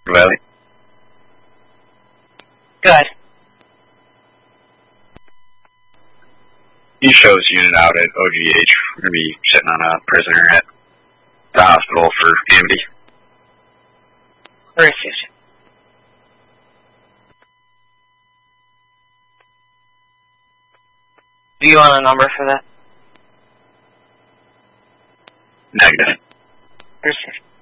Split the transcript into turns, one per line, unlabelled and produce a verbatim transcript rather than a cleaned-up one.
Valley.
Good.
He shows unit out at O G H. We're going to be sitting on a prisoner at the hospital for Amity.
Where is it? Do you want a number for that?
Negative.
Where is it?